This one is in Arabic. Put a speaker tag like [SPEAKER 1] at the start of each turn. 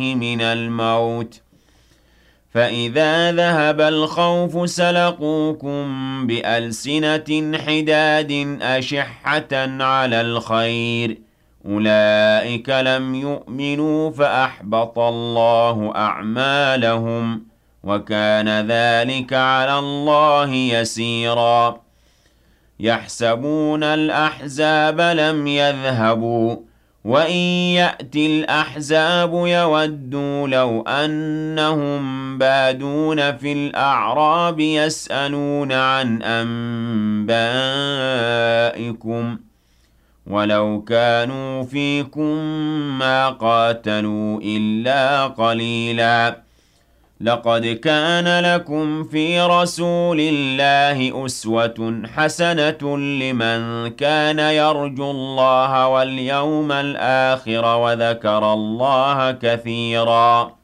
[SPEAKER 1] من الموت فإذا ذهب الخوف سلقوكم بألسنة حداد أشحة على الخير أولئك لم يؤمنوا فأحبط الله أعمالهم وكان ذلك على الله يسيرا يحسبون الأحزاب لم يذهبوا وإن يأتي الأحزاب يودوا لو أنهم بادون في الأعراب يسألون عن أنبائكم ولو كانوا فيكم ما قاتلوا إلا قليلا لقد كان لكم في رسول الله أسوة حسنة لمن كان يرجو الله واليوم الآخر وذكر الله كثيرا